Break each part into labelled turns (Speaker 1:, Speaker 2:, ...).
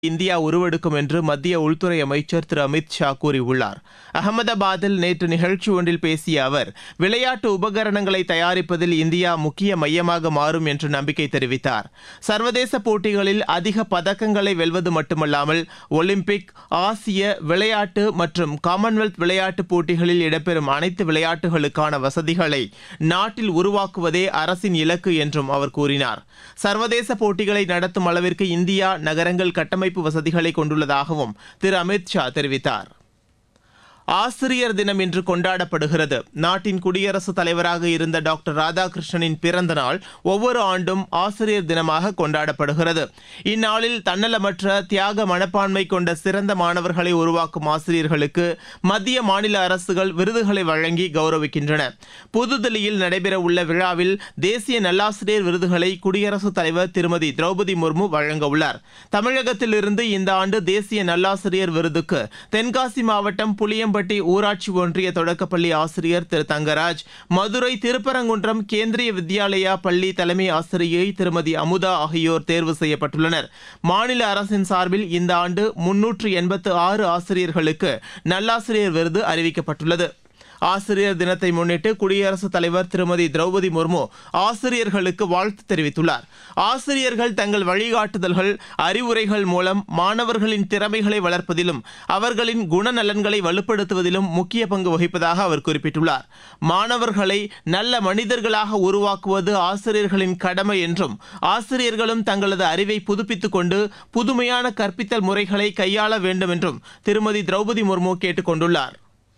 Speaker 1: India உருவெடுக்கும் என்று மத்திய உள்துறை அமைச்சர் திரு அமித் ஷா கூறியுள்ளார். அகமதாபாத்தில் நேற்று நிகழ்ச்சி ஒன்றில் பேசிய அவர், விளையாட்டு உபகரணங்களை தயாரிப்பதில் இந்தியா முக்கிய மையமாக மாறும் என்று நம்பிக்கை தெரிவித்தார். சர்வதேச போட்டிகளில் அதிக பதக்கங்களை வெல்வது மட்டுமல்லாமல் ஒலிம்பிக், ஆசிய விளையாட்டு மற்றும் காமன்வெல்த் விளையாட்டுப் போட்டிகளில் இடம்பெறும் அனைத்து விளையாட்டுகளுக்கான வசதிகளை நாட்டில் உருவாக்குவதே அரசின் இலக்கு என்றும் அவர் கூறினார். சர்வதேச போட்டிகளை நடத்தும் அளவிற்கு இந்தியா நகரங்கள் கட்டமைப்பு வசதிகளை கொண்டுள்ளதாகவும் திரு அமித் ஷா தெரிவித்தார். ஆசிரியர் தினம் இன்று கொண்டாடப்படுகிறது. நாட்டின் குடியரசுத் தலைவராக இருந்த டாக்டர் ராதாகிருஷ்ணனின் பிறந்த நாள் ஒவ்வொரு ஆண்டும் ஆசிரியர் தினமாக கொண்டாடப்படுகிறது. இந்நாளில் தன்னலமற்ற தியாக மனப்பான்மை கொண்ட சிறந்த மாணவர்களை உருவாக்கும் ஆசிரியர்களுக்கு மத்திய மாநில அரசுகள் விருதுகளை வழங்கி கௌரவிக்கின்றன. புதுதில்லியில் நடைபெறவுள்ள விழாவில் தேசிய நல்லாசிரியர் விருதுகளை குடியரசுத் தலைவர் திருமதி திரௌபதி முர்மு வழங்க உள்ளார். தமிழகத்திலிருந்து இந்த ஆண்டு தேசிய நல்லாசிரியர் விருதுக்கு தென்காசி மாவட்டம் புளியம்பட்டி ஊராட்சி ஒன்றிய தொடக்கப்பள்ளி ஆசிரியர் திரு தங்கராஜ், மதுரை திருப்பரங்குன்றம் கேந்திரிய வித்யாலயா பள்ளி தலைமை ஆசிரியை திருமதி அமுதா ஆகியோர் தேர்வு செய்யப்பட்டுள்ளனர். மாநில அரசின் சார்பில் இந்த ஆண்டு 386 ஆசிரியர்களுக்கு நல்லாசிரியர் விருது அறிவிக்கப்பட்டுள்ளது. ஆசிரியர் தினத்தை முன்னிட்டு குடியரசுத் தலைவர் திருமதி திரௌபதி முர்மு ஆசிரியர்களுக்கு வாழ்த்து தெரிவித்துள்ளார். ஆசிரியர்கள் தங்கள் வழிகாட்டுதல்கள், அறிவுரைகள் மூலம் மாணவர்களின் திறமைகளை வளர்ப்பதிலும் அவர்களின் குணநலன்களை வலுப்படுத்துவதிலும் முக்கிய பங்கு வகிப்பதாக அவர் குறிப்பிட்டுள்ளார். மாணவர்களை நல்ல மனிதர்களாக உருவாக்குவது ஆசிரியர்களின் கடமை என்றும் ஆசிரியர்களும் தங்களது அறிவை புதுப்பித்துக் கொண்டு புதுமையான கற்பித்தல் முறைகளை கையாள வேண்டும் என்றும் திருமதி திரௌபதி முர்மு கேட்டுக் கொண்டுள்ளார்.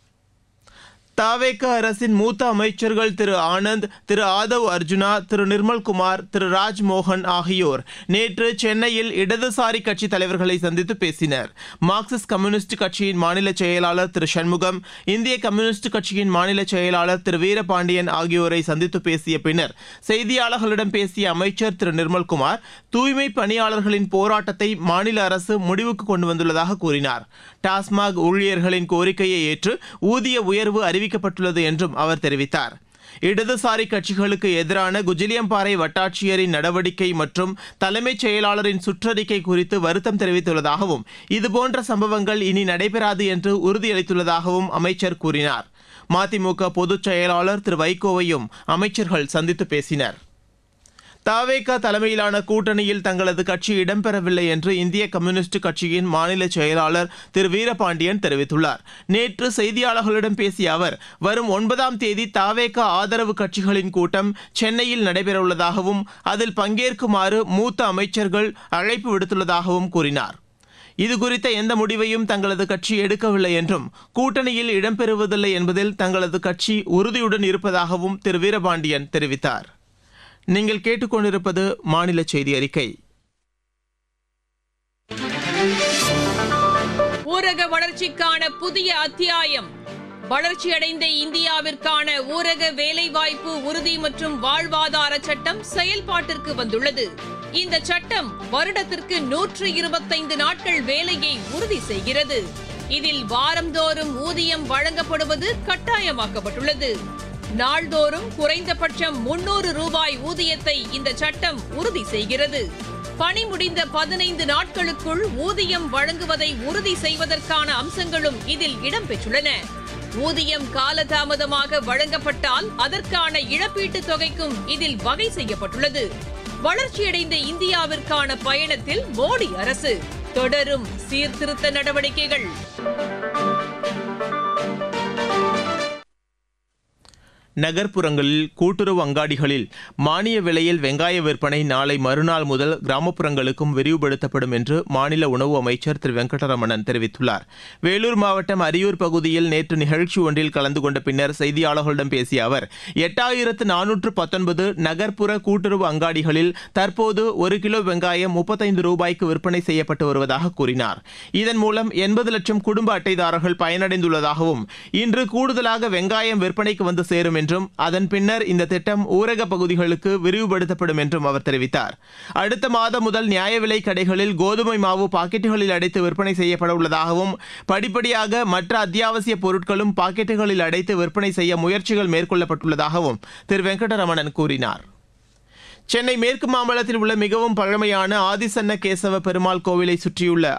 Speaker 1: தவேக அரசின் மூத்த அமைச்சர்கள் திரு ஆனந்த், திரு ஆதவ் அர்ஜுனா, திரு நிர்மல்குமார், திரு ராஜ்மோகன் ஆகியோர் நேற்று சென்னையில் இடதுசாரி கட்சி தலைவர்களை சந்தித்து பேசினர். மார்க்சிஸ்ட் கம்யூனிஸ்ட் கட்சியின் மாநில செயலாளர் திரு சண்முகம், இந்திய கம்யூனிஸ்ட் கட்சியின் மாநில செயலாளர் திரு வீரபாண்டியன் ஆகியோரை சந்தித்து பேசிய பின்னர் செய்தியாளர்களிடம் பேசிய அமைச்சர் திரு நிர்மல்குமார், தூய்மை பணியாளர்களின் போராட்டத்தை மாநில அரசு முடிவுக்கு கொண்டு வந்துள்ளதாக கூறினார். டாஸ்மாக் ஊழியர்களின் கோரிக்கையை ஏற்று ஊதிய உயர்வு அறிவிக்கப்பட்டுள்ளது என்றும் அவர் தெரிவித்தார். இடதுசாரி கட்சிகளுக்கு எதிரான குஜிலியம்பாறை வட்டாட்சியரின் நடவடிக்கை மற்றும் தலைமைச் செயலாளரின் சுற்றறிக்கை குறித்து வருத்தம் தெரிவித்துள்ளதாகவும் இதுபோன்ற சம்பவங்கள் இனி நடைபெறாது என்று உறுதியளித்துள்ளதாகவும் அமைச்சர் கூறினார். மதிமுக பொதுச் செயலாளர் திரு வைகோவையும் அமைச்சர்கள் சந்தித்து பேசினர். தவேக தலைமையிலான கூட்டணியில் தங்களது கட்சி இடம்பெறவில்லை என்று இந்திய கம்யூனிஸ்ட் கட்சியின் மாநில செயலாளர் திரு வீரபாண்டியன் தெரிவித்துள்ளார். நேற்று செய்தியாளர்களிடம் பேசிய அவர், வரும் 9ஆம் தேதி தவேக ஆதரவு கட்சிகளின் கூட்டம் சென்னையில் நடைபெறவுள்ளதாகவும் அதில் பங்கேற்குமாறு மூத்த அமைச்சர்கள் அழைப்பு விடுத்துள்ளதாகவும் கூறினார். இதுகுறித்த எந்த முடிவையும் தங்களது கட்சி எடுக்கவில்லை என்றும் கூட்டணியில் இடம்பெறுவதில்லை என்பதில் தங்களது கட்சி உறுதியுடன் இருப்பதாகவும் திரு வீரபாண்டியன் தெரிவித்தார். நீங்கள் கேட்டுக்கொண்டிருப்பது மாநில செய்தி அறிக்கை.
Speaker 2: ஊரக வளர்ச்சிக்கான புதிய அத்தியாயம். வளர்ச்சியடைந்த இந்தியாவிற்கான ஊரக வேலைவாய்ப்பு உறுதி மற்றும் வாழ்வாதார சட்டம் செயல்பாட்டிற்கு வந்துள்ளது. இந்த சட்டம் வருடத்திற்கு 125 நாட்கள் வேலையை உறுதி செய்கிறது. இதில் வாரந்தோறும் ஊதியம் வழங்கப்படுவது கட்டாயமாக்கப்பட்டுள்ளது. நாள்தோறும் குறைந்தபட்சம் 300 ரூபாய் ஊதியத்தை இந்த சட்டம் உறுதி செய்கிறது. பணி முடிந்த 15 நாட்களுக்குள் ஊதியம் வழங்குவதை உறுதி செய்வதற்கான அம்சங்களும் இதில் இடம்பெற்றுள்ளன. ஊதியம் காலதாமதமாக வழங்கப்பட்டால் அதற்கான இழப்பீட்டுத் தொகைக்கும் இதில் வகை செய்யப்பட்டுள்ளது. வளர்ச்சியடைந்த இந்தியாவிற்கான பயணத்தில் மோடி அரசு தொடரும் சீர்திருத்த நடவடிக்கைகள்.
Speaker 1: நகர்ப்புறங்களில் கூட்டுறவு அங்காடிகளில் மானிய விலையில் வெங்காய விற்பனை நாளை மறுநாள் முதல் கிராமப்புறங்களுக்கும் விரிவுபடுத்தப்படும் என்று மாநில உணவு அமைச்சர் திரு வெங்கடரமணன் தெரிவித்துள்ளார். வேலூர் மாவட்டம் அரியூர் பகுதியில் நேற்று நிகழ்ச்சி ஒன்றில் கலந்து கொண்ட பின்னர் செய்தியாளர்களிடம் பேசிய அவர், 8419 நகர்ப்புற கூட்டுறவு அங்காடிகளில் தற்போது 1 கிலோ வெங்காயம் 35 ரூபாய்க்கு விற்பனை செய்யப்பட்டு வருவதாக கூறினார். இதன் மூலம் 80 லட்சம் குடும்ப அட்டைதாரர்கள் பயனடைந்துள்ளதாகவும் இன்று கூடுதலாக வெங்காயம் விற்பனைக்கு வந்து சேரும் என்றும் அதன் பின்னர் இந்த திட்டம் ஊரக பகுதிகளுக்கு விரிவுபடுத்தப்படும் என்றும் அவர் தெரிவித்தார். அடுத்த மாதம் முதல் நியாய விலை கடைகளில் கோதுமை மாவு பாக்கெட்டுகளில் அடைத்து விற்பனை செய்யப்பட உள்ளதாகவும் படிப்படியாக மற்ற அத்தியாவசிய பொருட்களும் பாக்கெட்டுகளில் அடைத்து விற்பனை செய்ய முயற்சிகள் மேற்கொள்ளப்பட்டுள்ளதாகவும் திரு வெங்கடரமணன் கூறினார். சென்னை மேற்கு மாம்பலத்தில் உள்ள மிகவும் பழமையான ஆதிசன்ன கேசவ பெருமாள் கோவிலை சுற்றியுள்ள